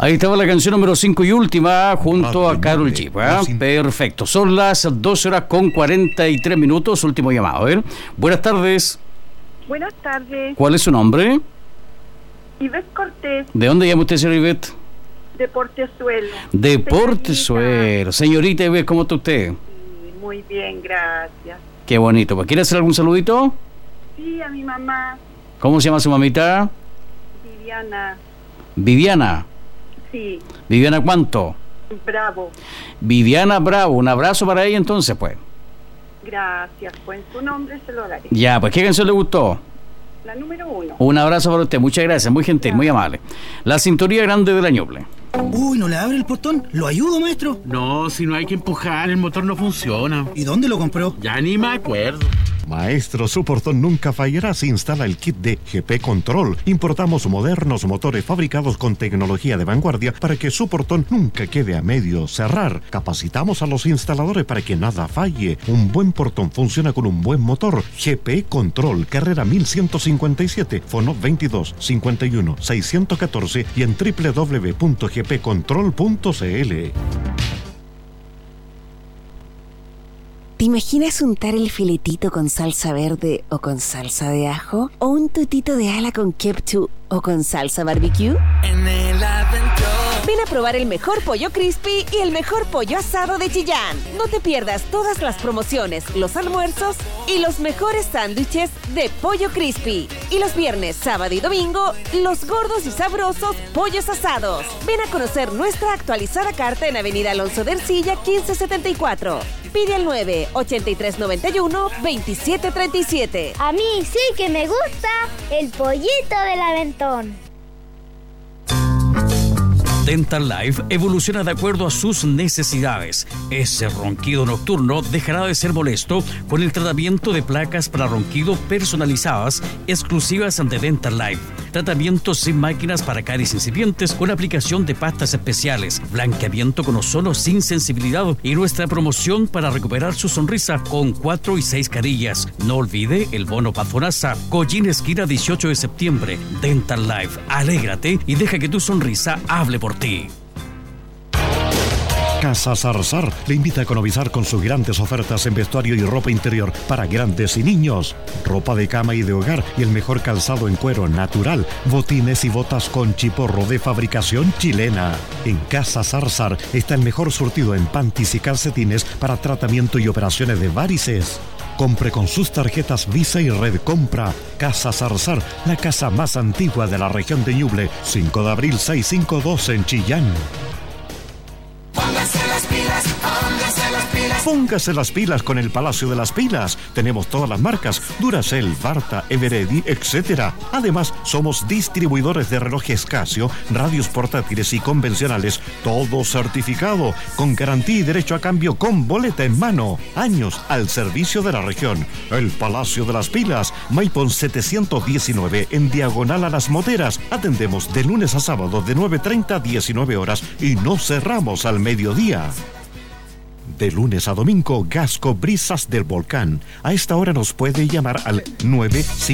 Ahí estaba la canción número 5 y última junto a Karol G. Perfecto. Son las 12:43, último llamado. A ver. Buenas tardes. Buenas tardes. ¿Cuál es su nombre? Ivette Cortés. ¿De dónde llama usted, señor Ivette? De Portezuelo. De Portezuelo. Señorita Ivette, ¿cómo está usted? Sí, muy bien, gracias. Qué bonito. ¿Quiere hacer algún saludito? Sí, a mi mamá. ¿Cómo se llama su mamita? Viviana. Viviana. Sí. ¿Viviana cuánto? Bravo. Viviana Bravo. Un abrazo para ella entonces, pues. Gracias, pues en su nombre se lo daré. Ya, pues, ¿qué canción le gustó? La número 1. Un abrazo para usted, muchas gracias, muy gentil, muy amable. La sintonía grande de la Ñuble. Uy, ¿no le abre el portón? ¿Lo ayudo, maestro? No, si no hay que empujar, el motor no funciona. ¿Y dónde lo compró? Ya ni me acuerdo. Maestro, su portón nunca fallará si instala el kit de GP Control. Importamos modernos motores fabricados con tecnología de vanguardia para que su portón nunca quede a medio cerrar. Capacitamos a los instaladores para que nada falle. Un buen portón funciona con un buen motor. GP Control, carrera 1157, fono 22 51 614 y en www.gpcontrol.cl. ¿Te imaginas untar el filetito con salsa verde o con salsa de ajo? ¿O un tutito de ala con ketchup o con salsa barbecue? En el Aventura. Ven a probar el mejor pollo crispy y el mejor pollo asado de Chillán. No te pierdas todas las promociones, los almuerzos y los mejores sándwiches de pollo crispy. Y los viernes, sábado y domingo, los gordos y sabrosos pollos asados. Ven a conocer nuestra actualizada carta en Avenida Alonso de Ercilla 1574. Pide al 9-8391-2737. A mí sí que me gusta el pollito del Aventón. Dental Life evoluciona de acuerdo a sus necesidades. Ese ronquido nocturno dejará de ser molesto con el tratamiento de placas para ronquido personalizadas exclusivas de Dental Life. Tratamientos sin máquinas para caries incipientes con aplicación de pastas especiales, blanqueamiento con ozono sin sensibilidad y nuestra promoción para recuperar su sonrisa con 4 y 6 carillas. No olvide el bono Pafonasa, Collín esquina 18 de septiembre. Dental Life, alégrate y deja que tu sonrisa hable por ti. Casa Zarzar le invita a economizar con sus grandes ofertas en vestuario y ropa interior para grandes y niños. Ropa de cama y de hogar y el mejor calzado en cuero natural. Botines y botas con chiporro de fabricación chilena. En Casa Zarzar está el mejor surtido en panties y calcetines para tratamiento y operaciones de varices. Compre con sus tarjetas Visa y Red Compra. Casa Zarzar, la casa más antigua de la región de Ñuble. 5 de abril 652 en Chillán. Póngase las pilas, póngase las pilas. Póngase las pilas con el Palacio de las Pilas. Tenemos todas las marcas: Duracell, Varta, Eveready, etc. Además, somos distribuidores de relojes Casio, radios portátiles y convencionales, todo certificado, con garantía y derecho a cambio con boleta en mano. Años al servicio de la región. El Palacio de las Pilas, Maipón 719, en diagonal a Las Moteras. Atendemos de lunes a sábado de 9:30 a 19 horas y no cerramos al mediodía. De lunes a domingo, Gasco Brisas del Volcán. A esta hora nos puede llamar al 9